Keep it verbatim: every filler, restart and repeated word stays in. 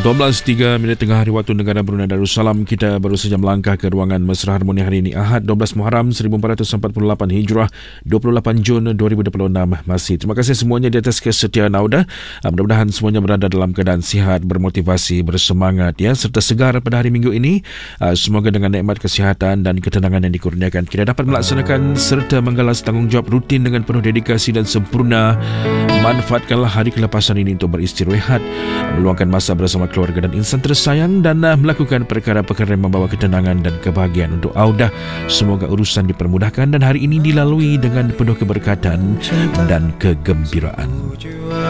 dua belas tiga minit tengah hari waktu negara Brunei Darussalam. Kita baru saja melangkah ke ruangan Mesra Harmoni hari ini, Ahad dua belas Muharram seribu empat ratus empat puluh lapan Hijrah, dua puluh lapan Jun dua ribu dua puluh enam masih. Terima kasih semuanya di atas kesetiaan anda. Mudah-mudahan semuanya berada dalam keadaan sihat, bermotivasi, bersemangat ya, serta segar pada hari Minggu ini. Semoga dengan nikmat kesihatan dan ketenangan yang dikurniakan, kita dapat melaksanakan serta menggalas tanggungjawab rutin dengan penuh dedikasi dan sempurna. Manfaatkanlah hari kelepasan ini untuk beristirahat, meluangkan masa bersama keluarga dan insan tersayang, dan uh, melakukan perkara-perkara yang membawa ketenangan dan kebahagiaan untuk anda. Semoga urusan dipermudahkan dan hari ini dilalui dengan penuh keberkatan dan kegembiraan.